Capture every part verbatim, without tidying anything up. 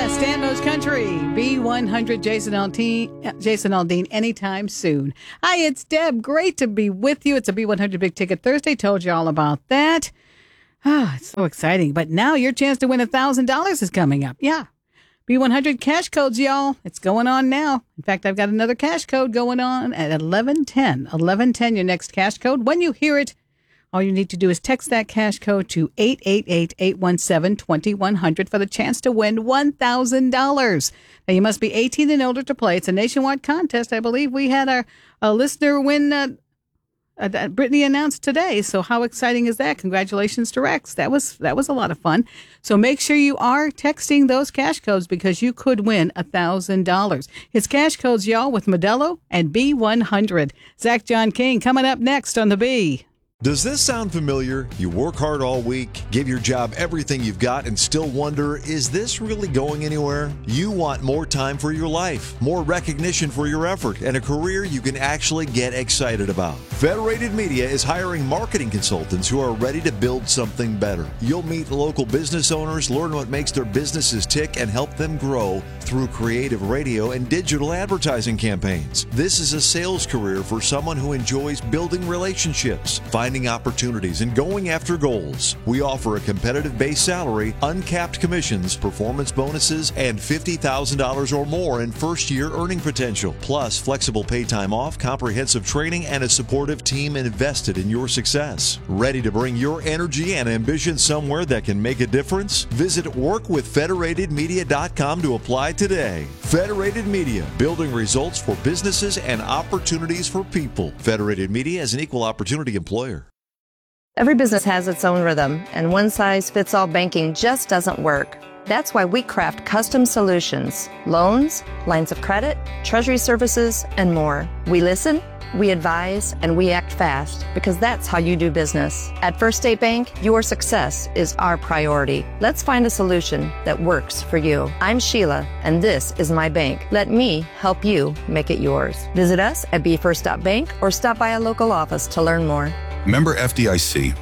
Stanmo's Country, B one hundred, Jason Aldean, Jason Aldean, anytime soon. Hi, it's Deb. Great to be with you. It's a B one hundred Big Ticket Thursday. Told you all about that. Ah, it's so exciting. But now your chance to win one thousand dollars is coming up. Yeah. B one hundred cash codes, y'all. It's going on now. In fact, I've got another cash code going on at eleven ten. eleven ten, your next cash code. When you hear it, all you need to do is text that cash code to eight eight eight, eight one seven, two one zero zero for the chance to win one thousand dollars. Now, you must be eighteen and older to play. It's a nationwide contest. I believe we had our a listener win uh, uh, that Brittany announced today. So how exciting is that? Congratulations to Rex. That was that was a lot of fun. So make sure you are texting those cash codes because you could win one thousand dollars. It's cash codes, y'all, with Modelo and B one hundred. Zach John King coming up next on the B. Does this sound familiar? You work hard all week, give your job everything you've got, and still wonder, is this really going anywhere? You want more time for your life, more recognition for your effort, and a career you can actually get excited about. Federated Media is hiring marketing consultants who are ready to build something better. You'll meet local business owners, learn what makes their businesses tick, and help them grow through creative radio and digital advertising campaigns. This is a sales career for someone who enjoys building relationships, finding opportunities, and going after goals. We offer a competitive base salary, uncapped commissions, performance bonuses, and fifty thousand dollars or more in first-year earning potential, plus flexible pay time off, comprehensive training, and a supportive team invested in your success. Ready to bring your energy and ambition somewhere that can make a difference? Visit work with federated media dot com to apply today. Federated Media, building results for businesses and opportunities for people. Federated Media is an equal opportunity employer. Every business has its own rhythm, and one-size-fits-all banking just doesn't work. That's why we craft custom solutions, loans, lines of credit, treasury services, and more. We listen, we advise, and we act fast, because that's how you do business. At First State Bank, your success is our priority. Let's find a solution that works for you. I'm Sheila, and this is my bank. Let me help you make it yours. Visit us at b first dot bank or stop by a local office to learn more. Member F D I C.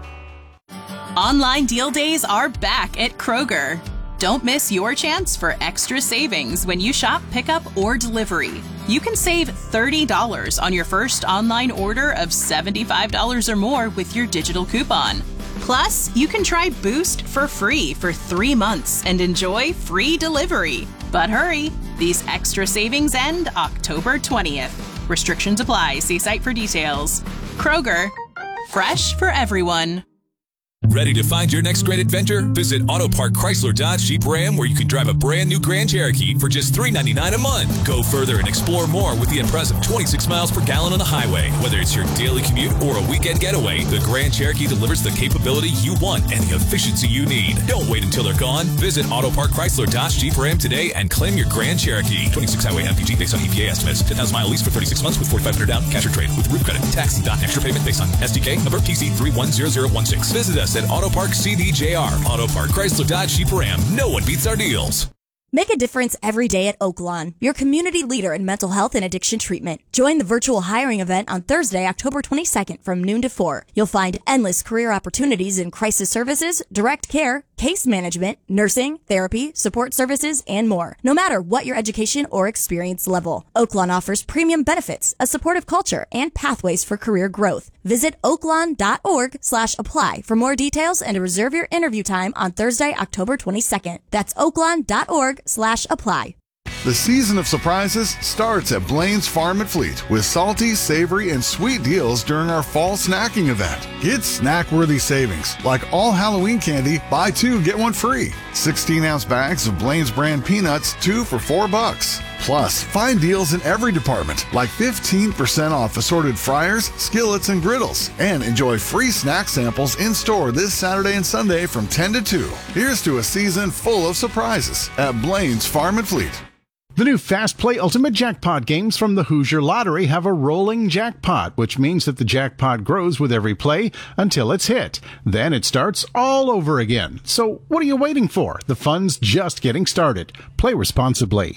Online deal days are back at Kroger. Don't miss your chance for extra savings when you shop pickup or delivery. You can save thirty dollars on your first online order of seventy-five dollars or more with your digital coupon. Plus, you can try Boost for free for three months and enjoy free delivery. But hurry, these extra savings end October twentieth. Restrictions apply. See site for details. Kroger, fresh for everyone. Ready to find your next great adventure? Visit Auto Park Chrysler Dodge Jeep Ram, where you can drive a brand new Grand Cherokee for just three hundred ninety-nine dollars a month. Go further and explore more with the impressive twenty-six miles per gallon on the highway. Whether it's your daily commute or a weekend getaway, the Grand Cherokee delivers the capability you want and the efficiency you need. Don't wait until they're gone. Visit Auto Park Chrysler Dodge Jeep Ram today and claim your Grand Cherokee. twenty-six highway M P G based on E P A estimates. ten thousand mile lease for thirty-six months with forty-five hundred dollars down. Cash or trade with roof credit. Tax and dot extra payment based on S D K number T C three one zero zero one six. Visit us at Auto Park C D J R. Auto Park Chrysler Dodge Jeep Ram. No one beats our deals. Make a difference every day at Oaklawn, your community leader in mental health and addiction treatment. Join the virtual hiring event on Thursday, October twenty-second from noon to four. You'll find endless career opportunities in crisis services, direct care, case management, nursing, therapy, support services, and more. No matter what your education or experience level, Oaklawn offers premium benefits, a supportive culture, and pathways for career growth. Visit oaklawn.org slash apply for more details and to reserve your interview time on Thursday, October twenty-second. That's oaklawn.org slash apply. The season of surprises starts at Blaine's Farm and Fleet with salty, savory, and sweet deals during our fall snacking event. Get snack-worthy savings, like all Halloween candy, buy two, get one free. sixteen ounce bags of Blaine's brand peanuts, two for four bucks. Plus, find deals in every department, like fifteen percent off assorted fryers, skillets, and griddles. And enjoy free snack samples in-store this Saturday and Sunday from ten to two. Here's to a season full of surprises at Blaine's Farm and Fleet. The new Fast Play Ultimate Jackpot games from the Hoosier Lottery have a rolling jackpot, which means that the jackpot grows with every play until it's hit. Then it starts all over again. So what are you waiting for? The fun's just getting started. Play responsibly.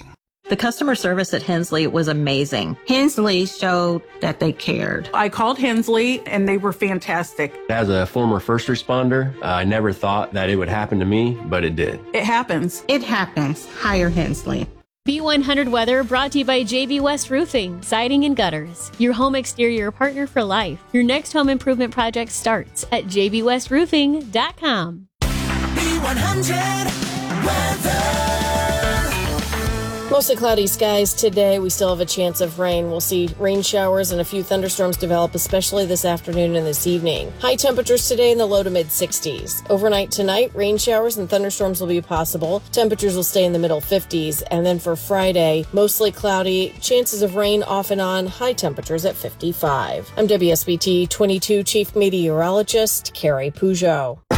The customer service at Hensley was amazing. Hensley showed that they cared. I called Hensley and they were fantastic. As a former first responder, uh, I never thought that it would happen to me, but it did. It happens. It happens. Hire Hensley. B one hundred Weather brought to you by J B West Roofing, Siding and Gutters, your home exterior partner for life. Your next home improvement project starts at j b west roofing dot com. B one hundred Weather. Mostly cloudy skies today. We still have a chance of rain. We'll see rain showers and a few thunderstorms develop, especially this afternoon and this evening. High temperatures today in the low to mid sixties. Overnight tonight, rain showers and thunderstorms will be possible. Temperatures will stay in the middle fifties. And then for Friday, mostly cloudy, chances of rain off and on, high temperatures at fifty-five. I'm W S B T twenty-two Chief Meteorologist Carrie Peugeot.